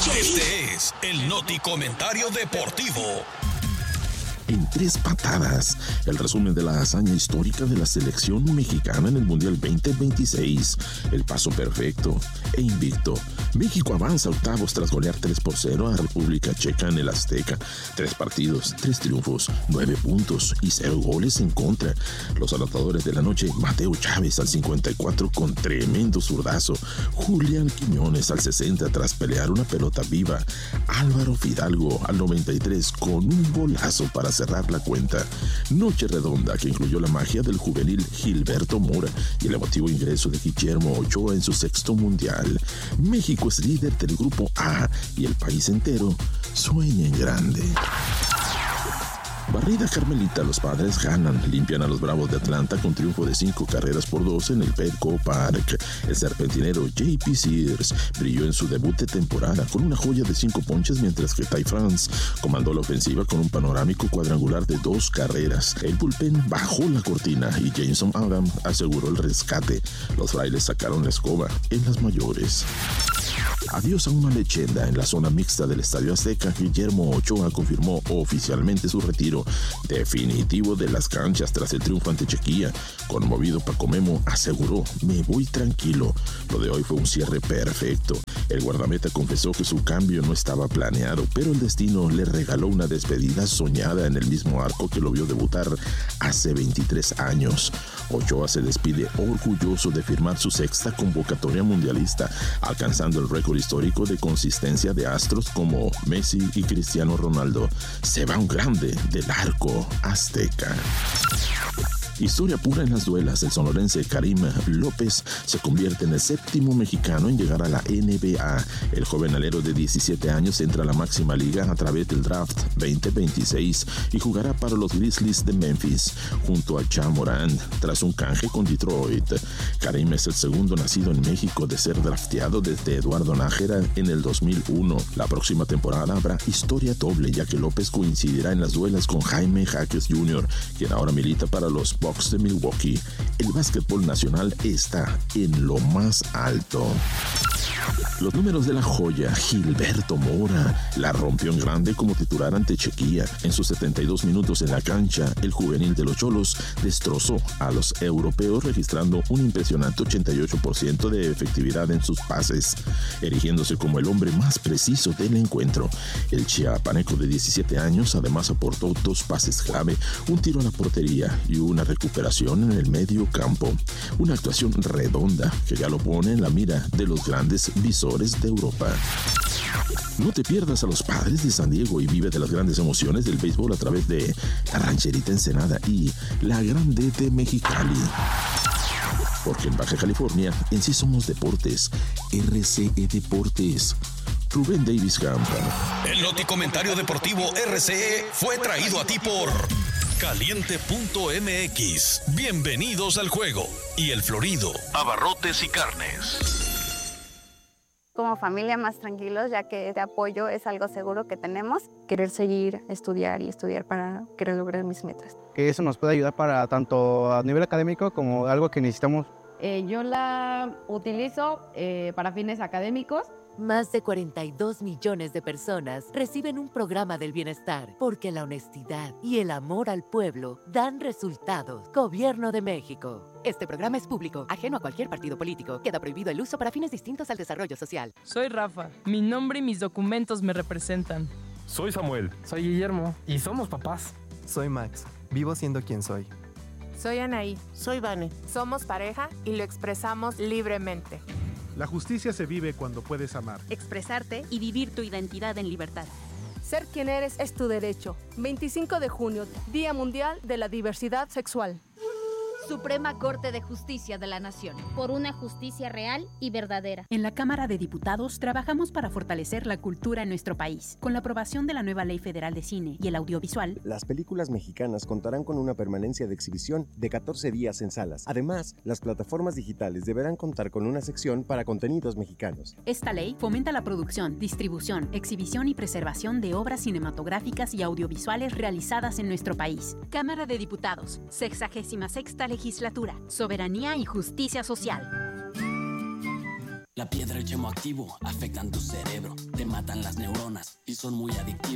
Este es el Noti Comentario Deportivo. En 3 patadas, el resumen de la hazaña histórica de la selección mexicana en el Mundial 2026. El paso perfecto e invicto. México avanza a octavos tras golear 3-0 a República Checa en el Azteca. 3 partidos, 3 triunfos, 9 puntos y 0 goles en contra. Los anotadores de la noche: Mateo Chávez al 54 con tremendo zurdazo. Julián Quiñones al 60 tras pelear una pelota viva. Álvaro Fidalgo al 93 con un golazo para cerrar la cuenta. Noche redonda que incluyó la magia del juvenil Gilberto Mora y el emotivo ingreso de Guillermo Ochoa en su 6º mundial. México es líder del grupo A y el país entero sueña en grande. Barrida Carmelita, los Padres ganan, limpian a los Bravos de Atlanta con triunfo de 5-2 en el Petco Park. El serpentinero JP Sears brilló en su debut de temporada con una joya de 5 ponches, mientras que Ty France comandó la ofensiva con un panorámico cuadrangular de 2 carreras. El bullpen bajó la cortina y Jameson Adam aseguró el rescate. Los Frailes sacaron la escoba en las mayores. Adiós a una leyenda en la zona mixta del Estadio Azteca. Guillermo Ochoa confirmó oficialmente su retiro definitivo de las canchas tras el triunfo ante Chequia. Conmovido, Paco Memo aseguró: "Me voy tranquilo. Lo de hoy fue un cierre perfecto". El guardameta confesó que su cambio no estaba planeado, pero el destino le regaló una despedida soñada en el mismo arco que lo vio debutar hace 23 años. Ochoa se despide orgulloso de firmar su 6ª convocatoria mundialista, alcanzando el récord histórico de consistencia de astros como Messi y Cristiano Ronaldo. Se va un grande del arco azteca. Historia pura en las duelas. El sonorense Karim López se convierte en el 7º mexicano en llegar a la NBA. El joven alero de 17 años entra a la máxima liga a través del draft 2026 y jugará para los Grizzlies de Memphis junto a Ja Morant tras un canje con Detroit. Karim es el segundo nacido en México de ser drafteado desde Eduardo Nájera en el 2001. La próxima temporada habrá historia doble, ya que López coincidirá en las duelas con Jaime Jaques Jr., quien ahora milita para los Bucks de Milwaukee. El básquetbol nacional está en lo más alto. Los números de la joya Gilberto Mora la rompió en grande como titular ante Chequia. En sus 72 minutos en la cancha, el juvenil de los Cholos destrozó a los europeos, registrando un impresionante 88% de efectividad en sus pases, erigiéndose como el hombre más preciso del encuentro. El chiapaneco de 17 años además aportó 2 pases clave, un tiro a la portería y una recuperación en el medio campo. Una actuación redonda que ya lo pone en la mira de los grandes visores de Europa. No te pierdas a los Padres de San Diego y vive de las grandes emociones del béisbol a través de la Rancherita Ensenada y la Grande de Mexicali. Porque en Baja California, en sí somos deportes. RCE Deportes. Rubén Davis Campa. El Noti Comentario Deportivo RCE fue traído a ti por Caliente.mx. Bienvenidos al juego. Y El Florido, abarrotes y carnes. Como familia más tranquilos, ya que este apoyo es algo seguro que tenemos. Querer seguir, estudiar para querer lograr mis metas. Que eso nos puede ayudar para tanto a nivel académico como algo que necesitamos. Yo la utilizo para fines académicos. Más de 42 millones de personas reciben un programa del bienestar porque la honestidad y el amor al pueblo dan resultados. Gobierno de México. Este programa es público, ajeno a cualquier partido político. Queda prohibido el uso para fines distintos al desarrollo social. Soy Rafa. Mi nombre y mis documentos me representan. Soy Samuel. Soy Guillermo. Y somos papás. Soy Max. Vivo siendo quien soy. Soy Anaí. Soy Vane. Somos pareja y lo expresamos libremente. La justicia se vive cuando puedes amar, expresarte y vivir tu identidad en libertad. Ser quien eres es tu derecho. 25 de junio, Día Mundial de la Diversidad Sexual. Suprema Corte de Justicia de la Nación. Por una justicia real y verdadera. En la Cámara de Diputados trabajamos para fortalecer la cultura en nuestro país. Con la aprobación de la nueva Ley Federal de Cine y el Audiovisual, las películas mexicanas contarán con una permanencia de exhibición de 14 días en salas. Además, las plataformas digitales deberán contar con una sección para contenidos mexicanos. Esta ley fomenta la producción, distribución, exhibición y preservación de obras cinematográficas y audiovisuales realizadas en nuestro país. Cámara de Diputados, 66ª Legislatura, Soberanía y Justicia Social. La piedra y el yemo activo afectan tu cerebro. Te matan las neuronas y son muy adictivas.